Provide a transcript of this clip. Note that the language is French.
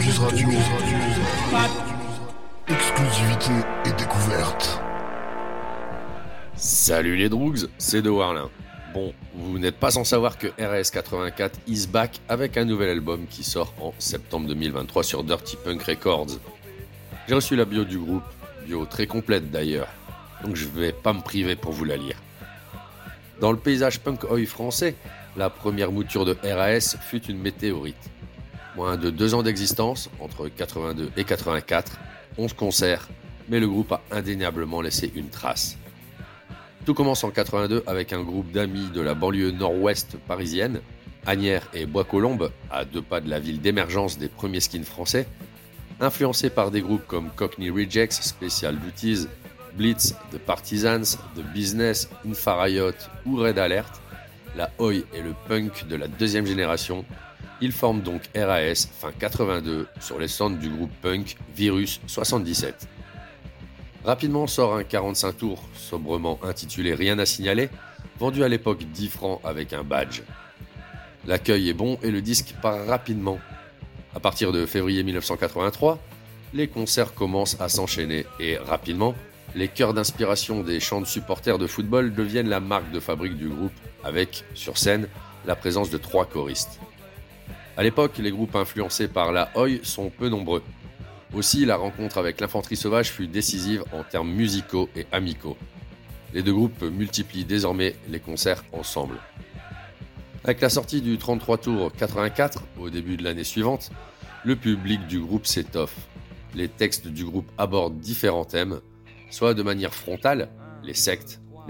Radio. Exclusivité et découverte. Salut les Droogs, c'est De Warlin. Bon, vous n'êtes pas sans savoir que RAS 84 is back avec un nouvel album qui sort en septembre 2023 sur Dirty Punk Records. J'ai reçu la bio du groupe, bio très complète d'ailleurs, donc je vais pas me priver pour vous la lire. Dans le paysage punk oi français, la première mouture de RAS fut une météorite. Moins de 2 ans d'existence, entre 82 et 84, 11 concerts, mais le groupe a indéniablement laissé une trace. Tout commence en 82 avec un groupe d'amis de la banlieue nord-ouest parisienne, Asnières et Bois-Colombes, à 2 pas de la ville d'émergence des premiers skins français, influencés par des groupes comme Cockney Rejects, Special Duties, Blitz, The Partisans, The Business, Infariot ou Red Alert, la oi et le punk de la deuxième génération. Ils forment donc RAS fin 82 sur les cendres du groupe punk Virus 77. Rapidement sort un 45 tours, sobrement intitulé Rien à signaler, vendu à l'époque 10 francs avec un badge. L'accueil est bon et le disque part rapidement. À partir de février 1983, les concerts commencent à s'enchaîner et rapidement, les chœurs d'inspiration des chants de supporters de football deviennent la marque de fabrique du groupe avec, sur scène, la présence de 3 choristes. À l'époque, les groupes influencés par la oi sont peu nombreux. Aussi, la rencontre avec l'Infanterie Sauvage fut décisive en termes musicaux et amicaux. Les deux groupes multiplient désormais les concerts ensemble. Avec la sortie du 33 tours 84, au début de l'année suivante, le public du groupe s'étoffe. Les textes du groupe abordent différents thèmes, soit de manière frontale, les sectes,